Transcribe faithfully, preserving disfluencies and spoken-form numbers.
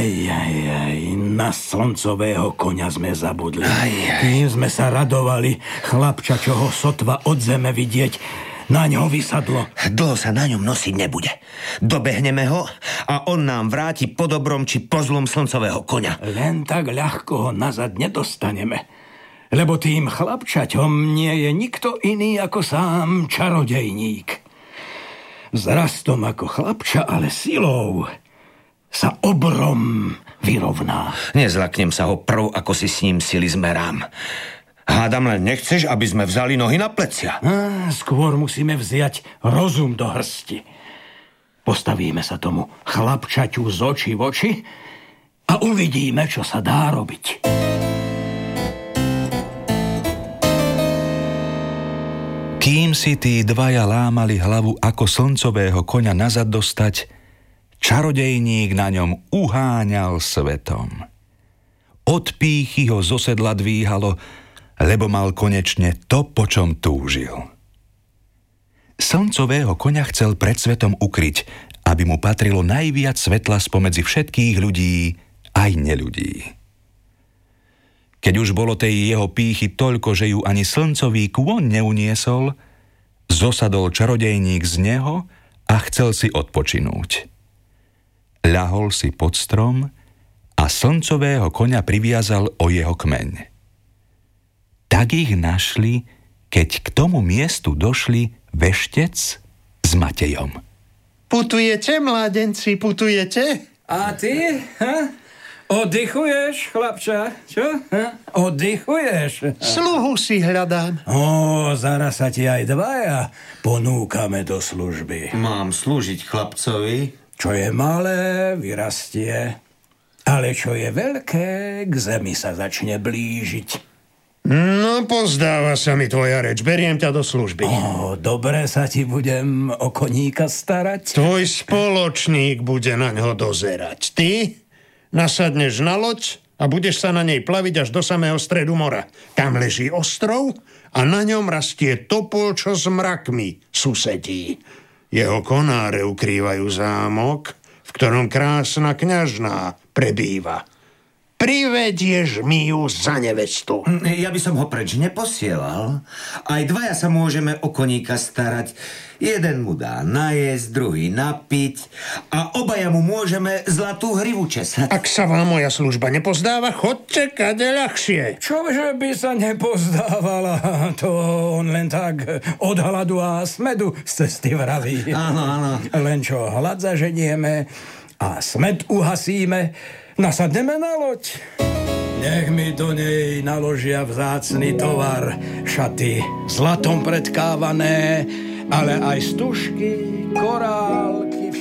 Aj, aj, aj, na slncového koňa sme zabudli. Aj, aj. Kým sme sa radovali, chlapča, čo ho sotva od zeme vidieť, na ňo vysadlo. Dlho sa na ňom nosiť nebude. Dobehneme ho a on nám vráti po dobrom či po zlom slncového koňa. Len tak ľahko ho nazad nedostaneme. Lebo tým chlapčaťom nie je nikto iný ako sám čarodejník. Vzrastom ako chlapča, ale silou sa obrom vyrovná. Nezlaknem sa ho prv, ako si s ním sily zmerám. Hádam, len nechceš, aby sme vzali nohy na plecia. Á, skôr musíme vziať rozum do hrsti. Postavíme sa tomu chlapčaťu z očí v oči a uvidíme, čo sa dá robiť. Kým si tí dvaja lámali hlavu, ako slncového koňa nazad dostať, čarodejník na ňom uháňal svetom. Od pýchy ho zo sedla dvíhalo, lebo mal konečne to, po čom túžil. Slncového koňa chcel pred svetom ukryť, aby mu patrilo najviac svetla spomedzi všetkých ľudí, aj neľudí. Keď už bolo tej jeho pýchy toľko, že ju ani slncový kôň neuniesol, zosadol čarodejník z neho a chcel si odpočinúť. Ľahol si pod strom a slncového koňa priviazal o jeho kmeň. Tak ich našli, keď k tomu miestu došli veštec s Matejom. Putujete, mládenci, putujete? A ty? Ha? Oddychuješ, chlapča? Čo? Ha? Oddychuješ? Sluhu si hľadám. Ó, zaraz sa ti aj dvaja ponúkame do služby. Mám slúžiť chlapcovi? Čo je malé, vyrastie. Ale čo je veľké, k zemi sa začne blížiť. No, pozdáva sa mi tvoja reč. Beriem ťa do služby. Ó, dobre sa ti budem o koníka starať. Tvoj spoločník bude na ňo dozerať. Ty nasadneš na loď a budeš sa na nej plaviť až do samého stredu mora. Tam leží ostrov a na ňom rastie topol, čo s mrakmi susedí. Jeho konáre ukrývajú zámok, v ktorom krásna kňažná prebýva. Privedieš mi ju za nevestu. Ja by som ho preč neposielal. Aj dvaja sa môžeme o koníka starať. Jeden mu dá najesť, druhý napiť a obaja mu môžeme zlatú hrivu česať. Ak sa vám moja služba nepozdáva, chodte kade ľahšie. Čože by sa nepozdávala? To on len tak od hladu a smedu z cesty vraví. Áno, áno. Len čo hlad zaženieme a smed uhasíme, nasadneme na loď. Nech mi do nej naložia vzácny tovar, šaty zlatom predkávané, ale aj stužky, korál,